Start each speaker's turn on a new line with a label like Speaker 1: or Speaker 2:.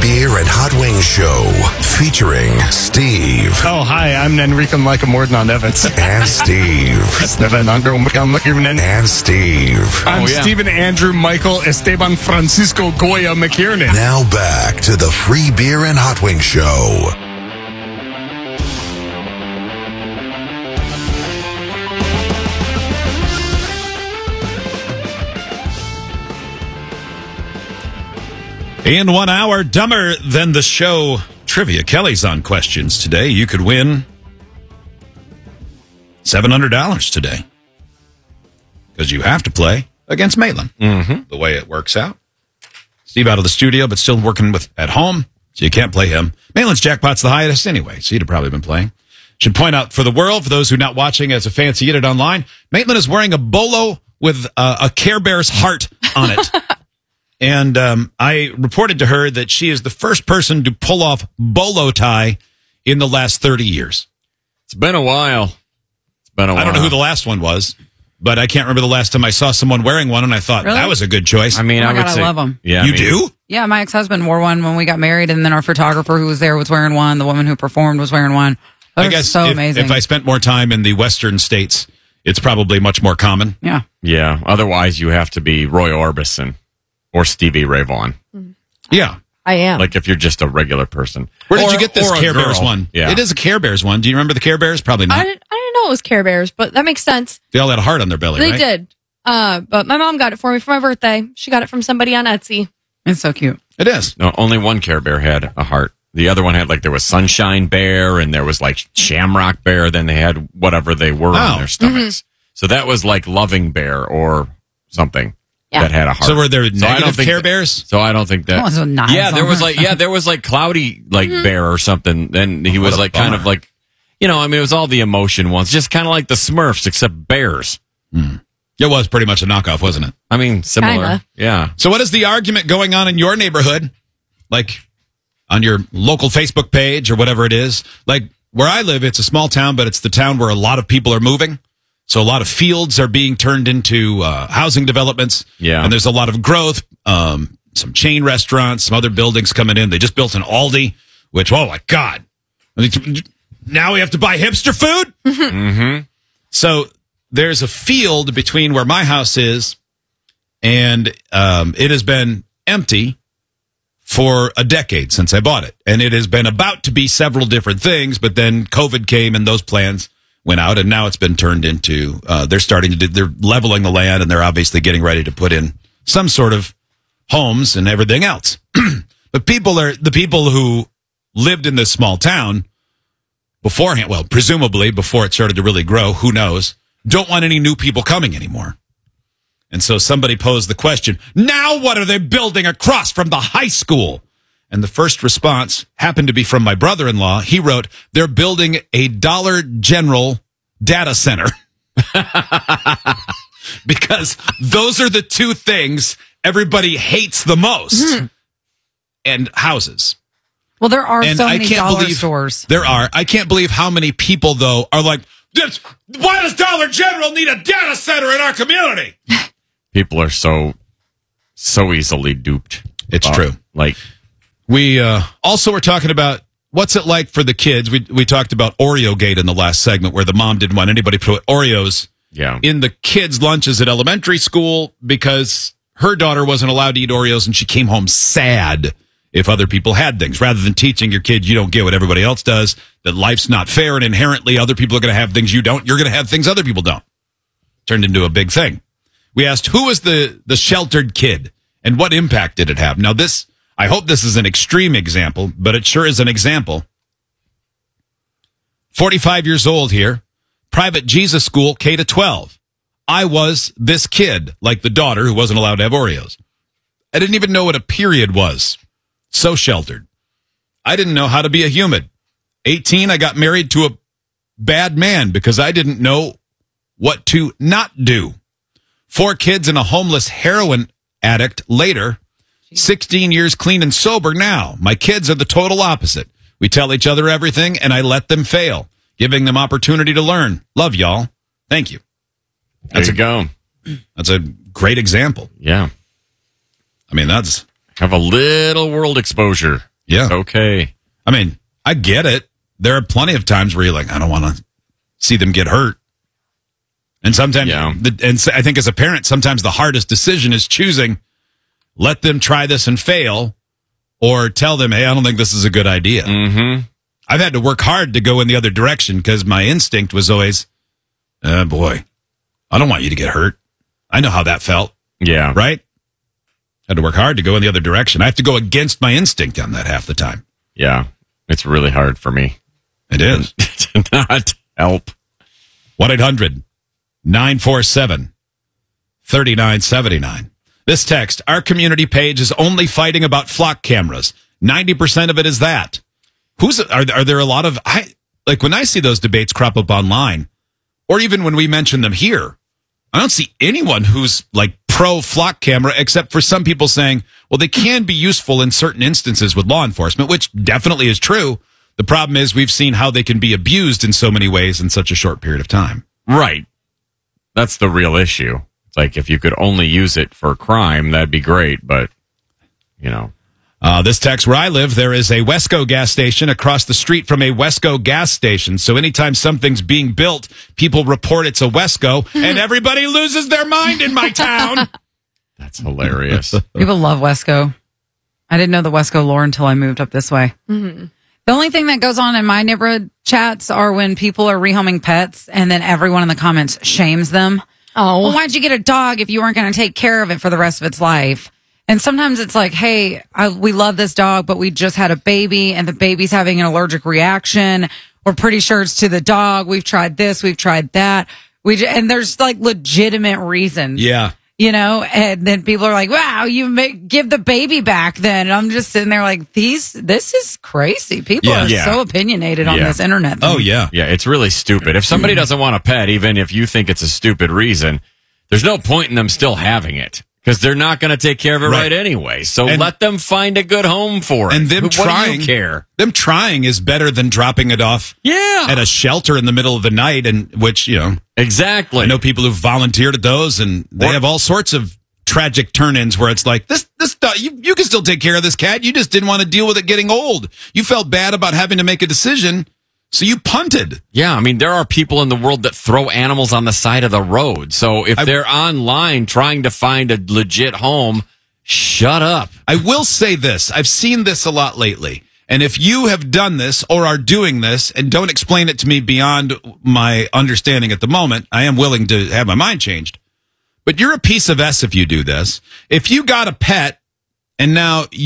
Speaker 1: Beer and Hot Wings Show featuring Steve.
Speaker 2: Oh, hi, I'm Enrique Mordnon Evans.
Speaker 1: And Steve. And Steve.
Speaker 2: I'm Stephen Andrew Michael Esteban Francisco Goya McKiernan.
Speaker 1: Now back to the Free Beer and Hot Wings Show.
Speaker 3: In 1 hour, dumber than the show trivia. Kelly's on questions today. You could win $700 today because you have to play against Maitland. The way it works out. Steve out of the studio, but still working at home, so you can't play him. Maitland's jackpot's the highest anyway, so you'd have probably been playing. Should point out for the world, for those who are not watching as a fancy unit online, Maitland is wearing a bolo with a Care Bear's heart on it. And I reported to her that she is the first person to pull off bolo tie in the last 30 years.
Speaker 4: It's been a while.
Speaker 3: I don't know who the last one was, but I can't remember the last time I saw someone wearing one, and I thought that was a good choice.
Speaker 4: I mean,
Speaker 5: oh my
Speaker 4: I would
Speaker 5: God,
Speaker 4: say,
Speaker 5: I love them.
Speaker 4: Yeah,
Speaker 3: you do?
Speaker 5: Yeah, my ex-husband wore one when we got married, and then our photographer who was there was wearing one. The woman who performed was wearing one.
Speaker 3: I guess
Speaker 5: so amazing.
Speaker 3: If I spent more time in the western states, it's probably much more common.
Speaker 5: Yeah.
Speaker 4: Yeah. Otherwise, you have to be Roy Orbison or Stevie Ray Vaughan.
Speaker 3: Yeah.
Speaker 6: I am.
Speaker 4: Like if you're just a regular person.
Speaker 3: Where did you get this
Speaker 4: or a
Speaker 3: Care Bears
Speaker 4: girl.
Speaker 3: one?
Speaker 4: Yeah.
Speaker 3: It is a Care Bears one. Do you remember the Care Bears? Probably not.
Speaker 6: I didn't know it was Care Bears, but that makes sense.
Speaker 3: They all had a heart on their belly,
Speaker 6: They
Speaker 3: right?
Speaker 6: did. But my mom got it for me for my birthday. She got it from somebody on Etsy.
Speaker 5: It's so cute.
Speaker 3: It is.
Speaker 4: No, only one Care Bear had a heart. The other one had there was Sunshine Bear and there was Shamrock Bear. Then they had whatever they were on their stomachs. So that was like Loving Bear or something that had a heart.
Speaker 3: So were there negative Care Bears?
Speaker 4: So I don't think that.
Speaker 5: Oh, so nice.
Speaker 4: Yeah, there was Cloudy Bear or something. And he was kind of it was all the emotion ones, just kind of like the Smurfs except bears.
Speaker 3: It was pretty much a knockoff, wasn't it?
Speaker 4: I mean, similar.
Speaker 6: Kinda.
Speaker 4: Yeah.
Speaker 3: So what is the argument going on in your neighborhood? Like on your local Facebook page or whatever it is? Like where I live, it's a small town, but it's the town where a lot of people are moving. So a lot of fields are being turned into housing developments. Yeah. And there's a lot of growth, some chain restaurants, some other buildings coming in. They just built an Aldi, which, oh my God. Now we have to buy hipster food? Mm-hmm. So there's a field between where my house is and it has been empty for a decade since I bought it. And it has been about to be several different things, but then COVID came and those plans went out, and now it's been turned into, they're leveling the land, and they're obviously getting ready to put in some sort of homes and everything else. But the people who lived in this small town beforehand, well, presumably before it started to really grow, who knows, don't want any new people coming anymore. And so somebody posed the question, now what are they building across from the high school? And the first response happened to be from my brother-in-law. He wrote, they're building a Dollar General data center. Because those are the two things everybody hates the most. And houses.
Speaker 5: Well, there are
Speaker 3: and
Speaker 5: so many dollar stores.
Speaker 3: There are. I can't believe how many people, though, are like, why does Dollar General need a data center in our community?
Speaker 4: People are so easily duped.
Speaker 3: It's true. We also were talking about what's it like for the kids. We talked about Oreo Gate in the last segment where the mom didn't want anybody to put Oreos in the kids' lunches at elementary school because her daughter wasn't allowed to eat Oreos and she came home sad if other people had things. Rather than teaching your kids you don't get what everybody else does, that life's not fair and inherently other people are going to have things you don't, you're going to have things other people don't. Turned into a big thing. We asked who was the sheltered kid and what impact did it have? Now I hope this is an extreme example, but it sure is an example. 45 years old here, private Jesus school, K-12. I was this kid, like the daughter who wasn't allowed to have Oreos. I didn't even know what a period was. So sheltered. I didn't know how to be a human. 18, I got married to a bad man because I didn't know what to not do. 4 kids and a homeless heroin addict later. 16 years clean and sober now. My kids are the total opposite. We tell each other everything, and I let them fail, giving them opportunity to learn. Love y'all. Thank you.
Speaker 4: There you go.
Speaker 3: That's a great example.
Speaker 4: Yeah.
Speaker 3: I mean, that's...
Speaker 4: Have a little world exposure.
Speaker 3: Yeah.
Speaker 4: It's okay.
Speaker 3: I mean, I get it. There are plenty of times where you're like, I don't want to see them get hurt. And sometimes, I think as a parent, sometimes the hardest decision is choosing, let them try this and fail, or tell them, hey, I don't think this is a good idea.
Speaker 4: Mm-hmm.
Speaker 3: I've had to work hard to go in the other direction because my instinct was always, boy, I don't want you to get hurt. I know how that felt.
Speaker 4: Yeah.
Speaker 3: Right? Had to work hard to go in the other direction. I have to go against my instinct on that half the time.
Speaker 4: Yeah. It's really hard for me.
Speaker 3: It is.
Speaker 4: To not help.
Speaker 3: 1-800-947-3979. This text, our community page is only fighting about flock cameras. 90% of it is that. Are there a lot of, when I see those debates crop up online, or even when we mention them here, I don't see anyone who's like pro flock camera, except for some people saying, well, they can be useful in certain instances with law enforcement, which definitely is true. The problem is we've seen how they can be abused in so many ways in such a short period of time.
Speaker 4: Right. That's the real issue. It's like if you could only use it for crime, that'd be great. But,
Speaker 3: This text, where I live, there is a Wesco gas station across the street from a Wesco gas station. So anytime something's being built, people report it's a Wesco, and everybody loses their mind in my town.
Speaker 4: That's hilarious.
Speaker 5: People love Wesco. I didn't know the Wesco lore until I moved up this way. Mm-hmm. The only thing that goes on in my neighborhood chats are when people are rehoming pets and then everyone in the comments shames them.
Speaker 6: Oh.
Speaker 5: Well, why'd you get a dog if you weren't going to take care of it for the rest of its life? And sometimes it's like, hey, we love this dog, but we just had a baby and the baby's having an allergic reaction. We're pretty sure it's to the dog. We've tried this. We've tried that. And there's like legitimate reasons.
Speaker 3: Yeah.
Speaker 5: And then people are like, wow, give the baby back then. And I'm just sitting there like, this is crazy. People are so opinionated on this internet thing.
Speaker 3: Oh, yeah.
Speaker 4: Yeah, it's really stupid. If somebody doesn't want a pet, even if you think it's a stupid reason, there's no point in them still having it. Because they're not going to take care of it right anyway. So let them find a good home for it.
Speaker 3: And them trying,
Speaker 4: what do you care?
Speaker 3: Them trying is better than dropping it off at a shelter in the middle of the night, and which,
Speaker 4: Exactly.
Speaker 3: I know people who've volunteered at those, and they have all sorts of tragic turn-ins where it's like, this you can still take care of this cat. You just didn't want to deal with it getting old. You felt bad about having to make a decision, so you punted.
Speaker 4: Yeah, I mean, there are people in the world that throw animals on the side of the road. So if they're online trying to find a legit home, shut up.
Speaker 3: I will say this. I've seen this a lot lately. And if you have done this or are doing this, and don't explain it to me beyond my understanding at the moment, I am willing to have my mind changed. But you're a piece of S if you do this. If you got a pet and now